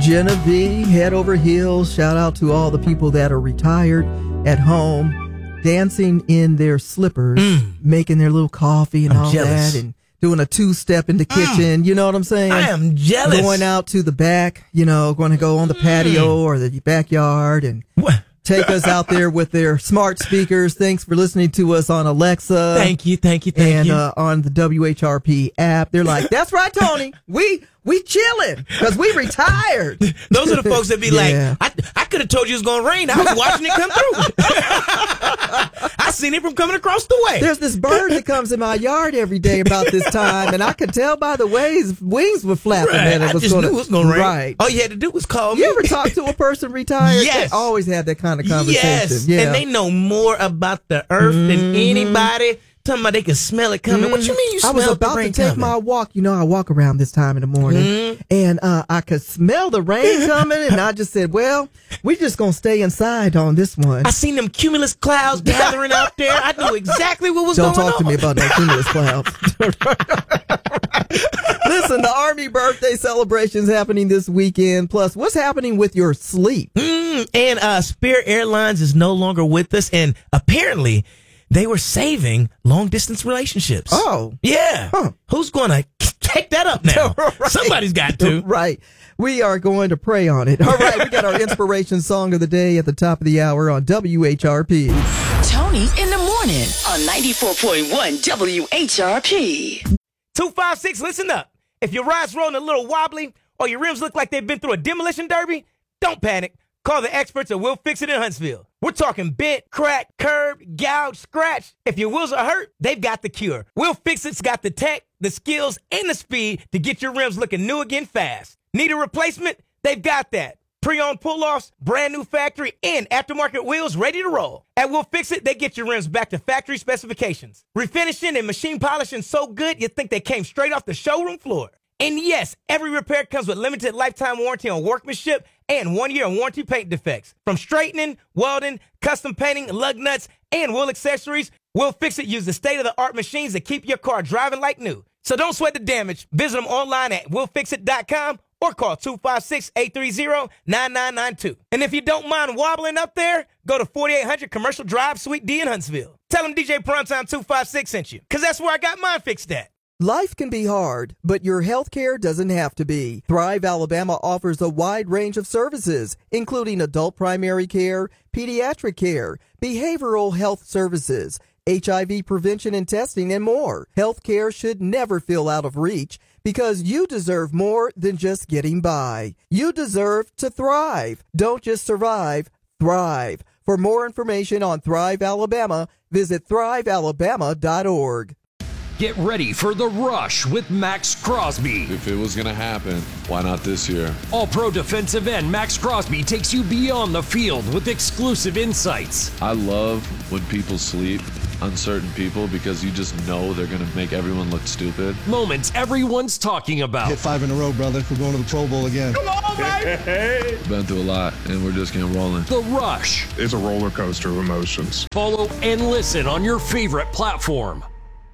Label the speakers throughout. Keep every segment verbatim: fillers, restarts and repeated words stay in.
Speaker 1: Genevieve, head over heels. Shout out to all the people that are retired at home, dancing in their slippers, mm. making their little coffee and I'm all jealous. that, and doing a two-step in the kitchen. Mm. You know what I'm saying?
Speaker 2: I am jealous.
Speaker 1: Going out to the back, you know, going to go on the patio mm. or the backyard and
Speaker 2: what?
Speaker 1: take us out there with their smart speakers. Thanks for listening to us on Alexa.
Speaker 2: Thank you, thank you, thank
Speaker 1: and,
Speaker 2: you.
Speaker 1: And uh, on the W H R P app. They're like, that's right, Tony. We we chilling because we retired.
Speaker 2: Those are the folks that be
Speaker 1: yeah.
Speaker 2: like, I, I could have told you it was going to rain. I was watching it come through. I seen it from coming across the way.
Speaker 1: There's this bird that comes in my yard every day about this time, and I could tell by the way his wings were flapping.
Speaker 2: Right.
Speaker 1: And it was
Speaker 2: I just
Speaker 1: gonna,
Speaker 2: knew it was going to rain.
Speaker 1: Right.
Speaker 2: All you had to do was call me.
Speaker 1: You ever talk to a person retired?
Speaker 2: Yes.
Speaker 1: They always had that kind of conversation.
Speaker 2: Yes.
Speaker 1: Yeah.
Speaker 2: And they know more about the earth mm-hmm. than anybody. Talking about they can smell it coming. Mm-hmm. What you mean you smell
Speaker 1: I was
Speaker 2: the
Speaker 1: about
Speaker 2: rain
Speaker 1: to take
Speaker 2: coming?
Speaker 1: my walk. You know, I walk around this time in the morning, mm-hmm. and uh, I could smell the rain coming, and I just said, well, we're just going to stay inside on this one.
Speaker 2: I seen them cumulus clouds gathering out there. I knew exactly what was
Speaker 1: Don't
Speaker 2: going on.
Speaker 1: Don't talk to me about no cumulus clouds. Listen, the Army birthday celebration's happening this weekend. Plus, what's happening with your sleep?
Speaker 2: Mm, and uh, Spirit Airlines is no longer with us, and apparently they were saving long-distance relationships.
Speaker 1: Oh.
Speaker 2: Yeah. Huh. Who's going to take that up now?
Speaker 1: Right.
Speaker 2: Somebody's got to.
Speaker 1: Right. We are going to pray on it. All right, we got our inspiration song of the day at the top of the hour on W H R P.
Speaker 3: Tony in the morning on ninety-four point one W H R P.
Speaker 2: two five six, listen up. If your ride's rolling a little wobbly or your rims look like they've been through a demolition derby, don't panic. Call the experts at Will Fix It in Huntsville. We're talking bent, cracked, curved, gouged, scratched. If your wheels are hurt, they've got the cure. Will Fix It's got the tech, the skills, and the speed to get your rims looking new again fast. Need a replacement? They've got that. Pre-owned pull-offs, brand new factory, and aftermarket wheels ready to roll. At Will Fix It, they get your rims back to factory specifications. Refinishing and machine polishing so good you'd think they came straight off the showroom floor. And yes, every repair comes with limited lifetime warranty on workmanship and one year warranty paint defects. From straightening, welding, custom painting, lug nuts, and wheel accessories, Will Fix It use the state-of-the-art machines that keep your car driving like new. So don't sweat the damage. Visit them online at will fix it dot com or call two five six, eight three zero, nine nine nine two. And if you don't mind wobbling up there, go to forty-eight hundred Commercial Drive, Suite D in Huntsville. Tell them D J Primetime two five six sent you, because that's where I got mine fixed at.
Speaker 1: Life can be hard, but your health care doesn't have to be. Thrive Alabama offers a wide range of services, including adult primary care, pediatric care, behavioral health services, H I V prevention and testing, and more. Health care should never feel out of reach because you deserve more than just getting by. You deserve to thrive. Don't just survive, thrive. For more information on Thrive Alabama, visit thrive alabama dot org.
Speaker 4: Get ready for The Rush with Max Crosby.
Speaker 5: If it was going to happen, why not this year?
Speaker 4: All-pro defensive end Max Crosby takes you beyond the field with exclusive insights.
Speaker 5: I love when people sleep, uncertain people, because you just know they're going to make everyone look stupid.
Speaker 4: Moments everyone's talking about.
Speaker 6: Hit five in a row, brother. We're going to the Pro Bowl again.
Speaker 2: Come on, baby!
Speaker 5: Been through a lot, and we're just getting rolling.
Speaker 4: The Rush.
Speaker 7: It's a roller coaster of emotions.
Speaker 4: Follow and listen on your favorite platform.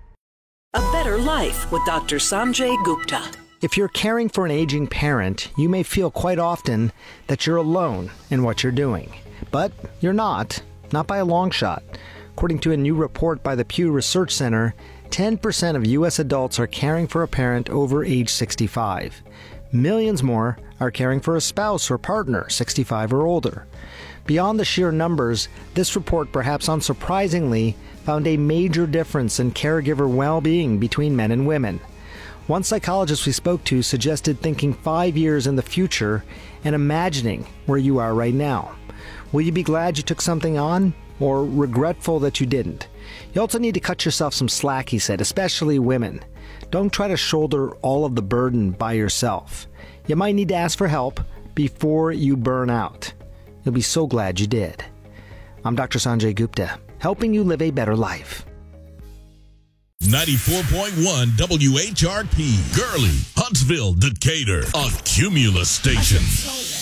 Speaker 3: A Better Life with Doctor Sanjay Gupta.
Speaker 8: If you're caring for an aging parent, you may feel quite often that you're alone in what you're doing. But you're not, not by a long shot. According to a new report by the Pew Research Center, ten percent of U S adults are caring for a parent over age sixty-five. Millions more are caring for a spouse or partner sixty-five or older. Beyond the sheer numbers, this report, perhaps unsurprisingly, found a major difference in caregiver well-being between men and women. One psychologist we spoke to suggested thinking five years in the future and imagining where you are right now. Will you be glad you took something on, or regretful that you didn't? You also need to cut yourself some slack, he said, especially women. Don't try to shoulder all of the burden by yourself. You might need to ask for help before you burn out. You'll be so glad you did. I'm Doctor Sanjay Gupta, helping you live a better life.
Speaker 9: ninety-four point one W H R P, Gurley, Huntsville, Decatur, a Cumulus station.